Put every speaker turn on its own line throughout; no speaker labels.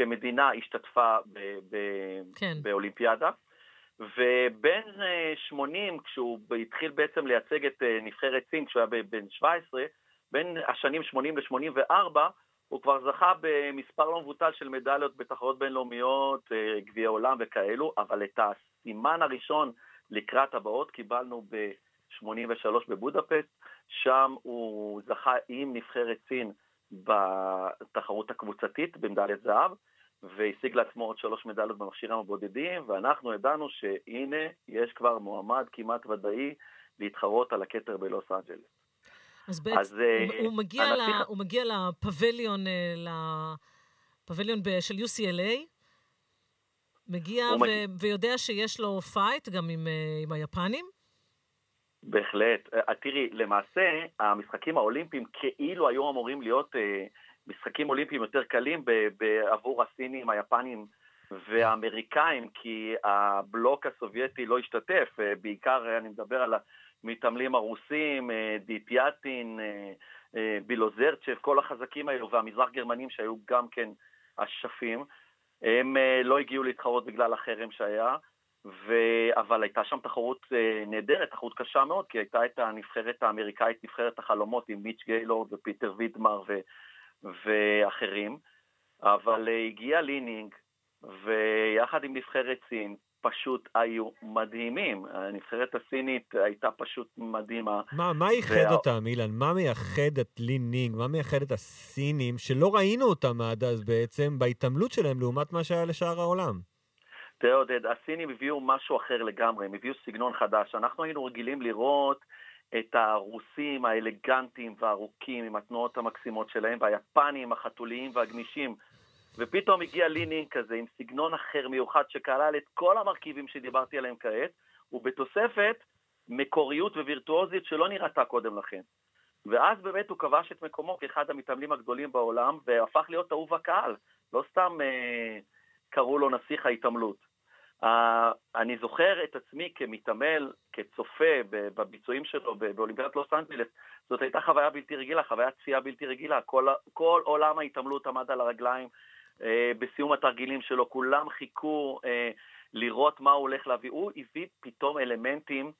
כמדינה השתתפה באולימפיאדה, ובין 80, כשהוא התחיל בעצם לייצג את נבחרת סין, כשהוא היה בן 17, בין השנים 80 ל-84, הוא כבר זכה במספר לא מבוטל של מדליות בתחרויות בינלאומיות, גביע עולם וכאלו, אבל את הסימן הראשון לקראת הבאות קיבלנו ב-83 בבודפסט, שם הוא זכה עם נבחרת סין בתחרות הקבוצתית במדליית זהב, והשיג לעצמו עוד 3 מדליות במכשירים הבודדים, ואנחנו ידענו שהנה יש כבר מועמד כמעט ודאי להתחרות על הכתר בלוס אנג'לס.
אז בעצם הוא מגיע לפבליון של UCLA, מגיע ויודע שיש לו פייט גם עם היפנים?
בהחלט. תראי, למעשה המשחקים האולימפיים כאילו היו אמורים להיות משחקים אולימפיים יותר קלים עבור הסינים, היפנים והאמריקאים, כי הבלוק הסובייטי לא השתתף, בעיקר אני מדבר על המתעמלים הרוסים, דיפיאטין, בילוזרצ'ב, כל החזקים האלו, והמזרח גרמנים שהיו גם כן השפים, הם לא הגיעו להתחרות בגלל החרם שהיה, אבל הייתה שם תחרות נהדרת, תחרות קשה מאוד, כי הייתה את הנבחרת האמריקאית, נבחרת החלומות עם מיץ' גיילורד ופיטר וידמר ואחרים, אבל הגיע לינינג, ויחד עם נבחרת סין, פשוט היו מדהימים. הנבחרת הסינית הייתה פשוט מדהימה.
מה ייחד אותם, אילן? מה מייחד את לינינג? מה מייחד את הסינים, שלא ראינו אותם עד אז בעצם, בהתעמלות שלהם, לעומת מה שהיה לשאר העולם?
תראה, עודד, הסינים הביאו משהו אחר לגמרי, הם הביאו סגנון חדש. אנחנו היינו רגילים לראות את הרוסים האלגנטיים והארוכים, עם התנועות המקסימות שלהם, והיפנים החתוליים והגמישים, ופתאום הגיע לינינג כזה עם סגנון אחר מיוחד שכלל את כל המרכיבים שדיברתי עליהם כעת, ובתוספת מקוריות ווירטואוזית שלא נראתה קודם לכן. ואז באמת הוא כבש את מקומו כאחד המתעמלים הגדולים בעולם, והפך להיות אהוב הקהל. לא סתם קראו לו נסיך ההתעמלות. אני זוכר את עצמי כמתעמל, כצופה בביצועים שלו באולימפיאדת לוס אנג'לס, זאת הייתה חוויה בלתי רגילה, חוויה צפייה בלתי רגילה. כל עולם ההתעמלות עמד על הרגליים, בסיום התרגילים שלו, כולם חיכו לראות מה הוא הולך להביא. הוא הביא פתאום אלמנטים,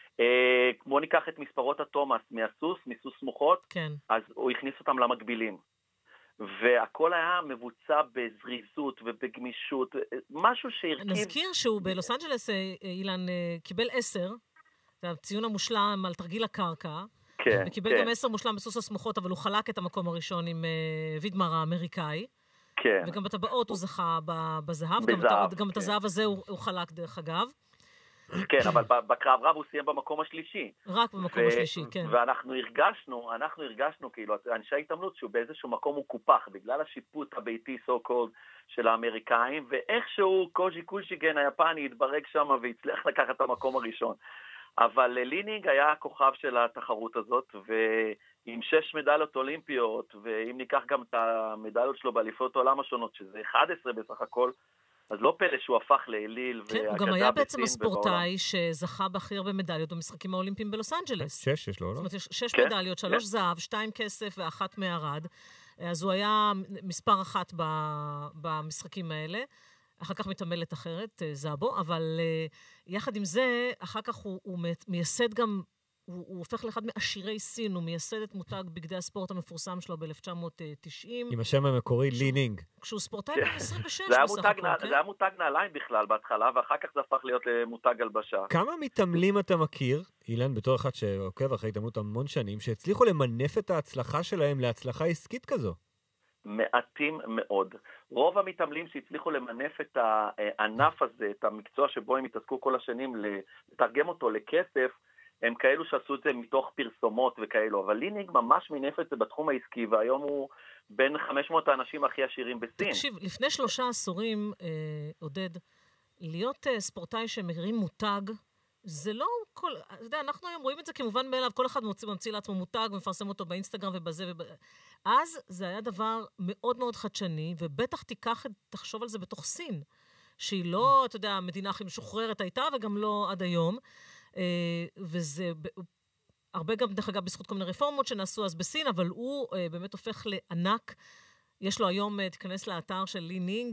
כמו ניקח את מספרות התומאס מהסוס, מסוס מוחות,
כן.
אז הוא הכניס אותם למקבילים. והכל היה מבוצע בזריזות ובגמישות, משהו שהרכיב...
נזכיר שהוא בלוס אנג'לס, אילן, קיבל 10, זה הציון המושלם על תרגיל הקרקע,
כן,
וקיבל גם 10 מושלם בסוס הסמוכות, אבל הוא חלק את המקום הראשון עם וידמר האמריקאי,
כן.
וגם בטבעות הוא זכה בזהב, גם את הזהב הזה הוא חלק דרך אגב.
כן, אבל בקרב רב הוא סיים במקום השלישי.
רק במקום השלישי, כן.
ואנחנו הרגשנו, כאילו, אנשי ההתעמלות, שהוא באיזשהו מקום הוא קופח, בגלל השיפוט הביתי, so called, של האמריקאים, ואיכשהו קוז'י קולשיגן היפני התברג שם, והצליח לקחת את המקום הראשון. אבל לינינג היה הכוכב של התחרות הזאת, ועם 6 מדליות אולימפיות, ואם ניקח גם את המדליות שלו באליפויות העולם השונות, שזה 11 בסך הכל, אז לא פלא שהוא הפך לאליל ואגדה בסין.
כן, הוא גם היה בעצם הספורטאי שזכה בהכי הרבה מדליות במשחקים האולימפיים בלוס אנג'לס.
6 יש לו, לא?
זאת אומרת, 6 מדליות, 3 זהב, 2 כסף ו1 מערד. אז הוא היה מספר 1 במשחקים האלה. אחר כך מתעמלת אחרת, זאבו, אבל יחד עם זה, אחר כך הוא מייסד גם, הוא הופך לאחד מעשירי סין, הוא מייסד את מותג בגדי הספורט המפורסם שלו ב-1990.
עם השם המקורי, לינינג.
כשהוא ספורטאי ב-26 בסך הכל, כן?
זה היה מותג נעליים בכלל בהתחלה, ואחר כך זה הפך להיות למותג הלבשה.
כמה מתעמלים אתה מכיר, אילן, בתור אחד שעוקב אחרי התעמלות המון שנים, שהצליחו למנף את ההצלחה שלהם להצלחה עסקית כזו?
מעטים מאוד. רוב המתעמלים שהצליחו למנף את הענף הזה, את המקצוע שבו הם התעסקו כל השנים, לתרגם אותו לכסף, הם כאלו שעשו את זה מתוך פרסומות וכאלו, אבל לינינג ממש מינף את זה בתחום העסקי, והיום הוא בין 500 האנשים הכי עשירים בסין.
תקשיב, לפני 3 עשורים, עודד, להיות ספורטאי שמרים מותג, זה לא כל... אתה יודע, אנחנו היום רואים את זה כמובן מאליו, כל אחד ממציא לעצמו מותג ומפרסם אותו באינסטגרם ובזה אז זה היה דבר מאוד מאוד חדשני, ובטח תחשוב על זה בתוך סין, שהיא לא, אתה יודע, המדינה הכי משוחררת הייתה, וגם לא עד היום, וזה הרבה גם, דרך אגב, בזכות כל מיני רפורמות שנעשו אז בסין, אבל הוא באמת הופך לענק. יש לו היום, תיכנס לאתר של לינינג,